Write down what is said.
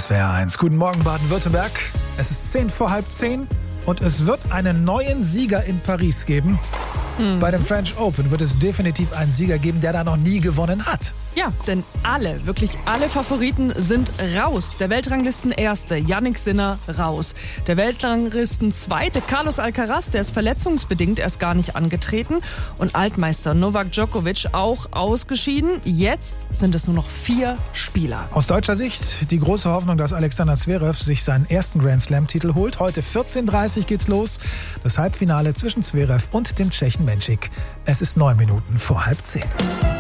SWR 1. Guten Morgen, Baden-Württemberg. Es ist 10:10 und es wird einen neuen Sieger in Paris geben. Bei dem French Open wird es definitiv einen Sieger geben, der da noch nie gewonnen hat. Ja, denn wirklich alle Favoriten sind raus. Der Weltranglisten-Erste, Jannik Sinner, raus. Der Weltranglisten-Zweite, Carlos Alcaraz, der ist verletzungsbedingt erst gar nicht angetreten. Und Altmeister Novak Djokovic auch ausgeschieden. Jetzt sind es nur noch 4 Spieler. Aus deutscher Sicht die große Hoffnung, dass Alexander Zverev sich seinen ersten Grand-Slam-Titel holt. Heute 14:30 Uhr geht's los. Das Halbfinale zwischen Zverev und dem Tschechen Menchik. Es ist 9 Minuten vor 9:30.